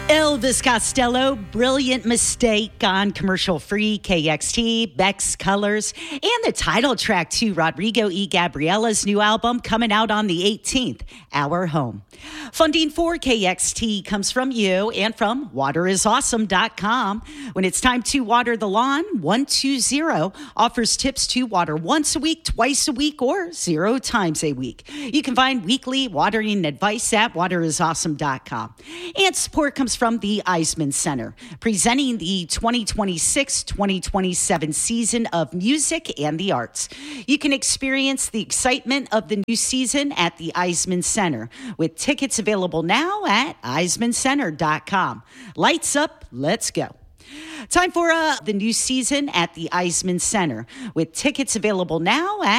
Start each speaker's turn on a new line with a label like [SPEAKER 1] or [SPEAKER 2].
[SPEAKER 1] Elvis Costello, Brilliant Mistake on commercial-free KXT, Beck's Colors, and the title track to Rodrigo E. Gabriella's new album coming out on the 18th, Our Home. Funding for KXT comes from you and from waterisawesome.com. When it's time to water the lawn, 120 offers tips to water once a week, twice a week, or 0 times a week. You can find weekly watering advice at waterisawesome.com. And support comes from the Eisman Center, presenting the 2026-2027 season of music and the arts. You can experience the excitement of the new season at the Eisman Center, with tickets available now at eismancenter.com. Lights up, let's go. Time for the new season at the Eisman Center, with tickets available now at